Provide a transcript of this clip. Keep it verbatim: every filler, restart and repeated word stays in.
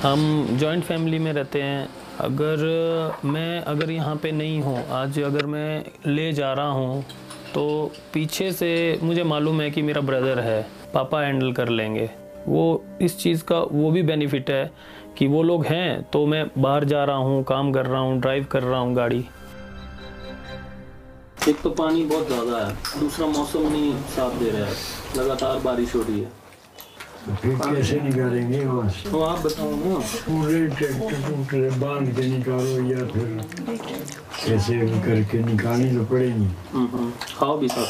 हम joint family में रहते हैं। अगर मैं अगर यहाँ पे नहीं हूँ, आज अगर मैं ले जा रहा हूँ तो पीछे से मुझे मालूम है कि मेरा ब्रदर है, पापा हैंडल कर लेंगे। वो इस चीज़ का वो भी बेनिफिट है कि वो लोग हैं तो मैं बाहर जा रहा हूँ, काम कर रहा हूँ, ड्राइव कर रहा हूँ गाड़ी। एक तो पानी बहुत ज़्यादा है, दूसरा मौसम नहीं साथ दे रहा है, लगातार बारिश हो रही है। तो फिर कैसे निकालेंगे वहाँ से? तो आप बताओ ना। पूरे ट्रैक्टर टूटे बांध के निकालो या फिर कैसे भी करके निकालनी तो पड़ेगी। खाओ भी साथ